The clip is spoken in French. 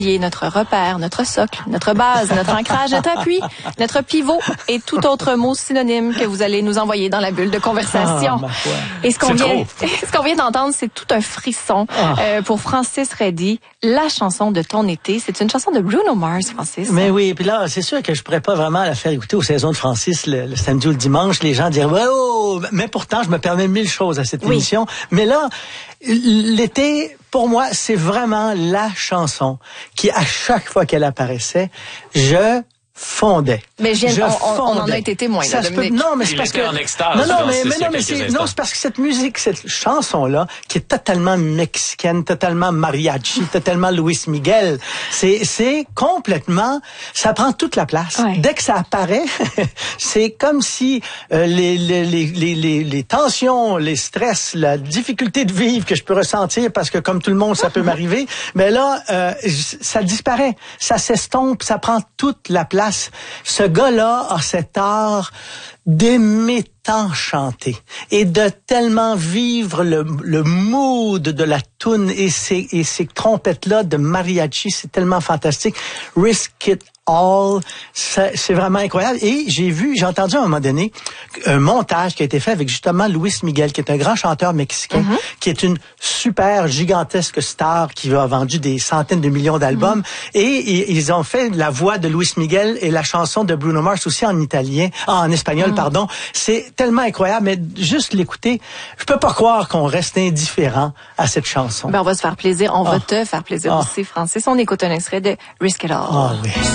notre repère, notre socle, notre base, notre ancrage, notre appui, notre pivot et tout autre mot synonyme que vous allez nous envoyer dans la bulle de conversation. Et ce qu'on vient d'entendre, c'est tout un frisson pour Francis Reddy, la chanson de ton été. C'est une chanson de Bruno Mars, Francis. Mais oui, puis là, c'est sûr que je pourrais pas vraiment la faire écouter aux saisons de Francis le samedi ou le dimanche. Les gens diraient, oh, mais pourtant, je me permets 1000 choses à cette émission. Mais là, l'été, pour moi, c'est vraiment la chanson qui, à chaque fois qu'elle apparaissait, je fondais. Mais on en a été témoin. Ça se peut, non, mais c'est parce que en extase, c'est parce que cette musique, cette chanson-là, qui est totalement mexicaine, totalement mariachi, totalement Luis Miguel, c'est complètement, ça prend toute la place. Ouais. Dès que ça apparaît, c'est comme si les tensions, les stress, la difficulté de vivre que je peux ressentir parce que comme tout le monde, ça peut m'arriver, mais là, ça disparaît, ça s'estompe, ça prend toute la place. Ce gars-là a cet art d'aimer tant chanter et de tellement vivre le mood de la toune et ces trompettes-là de mariachi, c'est tellement fantastique. Risk It All, c'est vraiment incroyable. Et j'ai entendu à un moment donné un montage qui a été fait avec justement Luis Miguel, qui est un grand chanteur mexicain, qui est une super gigantesque star qui a vendu des centaines de millions d'albums. Et ils ont fait la voix de Luis Miguel et la chanson de Bruno Mars aussi en espagnol, pardon. C'est tellement incroyable, mais juste l'écouter, je peux pas croire qu'on reste indifférent à cette chanson. Ben, on va se faire plaisir. On va te faire plaisir aussi, Francis. On écoute un extrait de Risk It All. Ah oui.